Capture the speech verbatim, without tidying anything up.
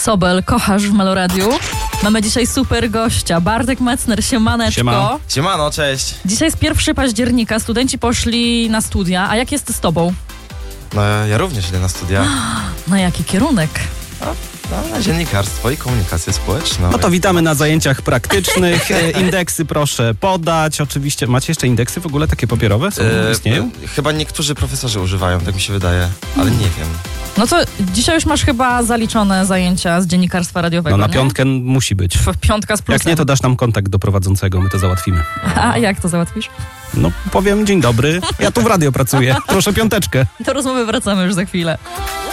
Sobel, kochasz w Meloradiu. Mamy dzisiaj super gościa, Bartek Metzner, siemaneczko. Siema. Siemano, cześć. Dzisiaj jest pierwszego października, studenci poszli na studia, a jak jest z tobą? No ja również idę na studia. Na jaki kierunek? No, no, na dziennikarstwo i komunikację społeczną. No to witamy na zajęciach praktycznych. E, Indeksy proszę podać. Oczywiście, macie jeszcze indeksy w ogóle takie papierowe? Są, E, istnieją? Chyba niektórzy profesorzy używają, tak mi się wydaje, ale nie wiem. No to dzisiaj już masz chyba zaliczone zajęcia z dziennikarstwa radiowego, No na nie? piątkę musi być. F- Piątka z plusem. Jak nie, to dasz nam kontakt do prowadzącego, my to załatwimy. A jak to załatwisz? No powiem, dzień dobry, ja tu w radio pracuję, proszę piąteczkę. Do rozmowy wracamy już za chwilę.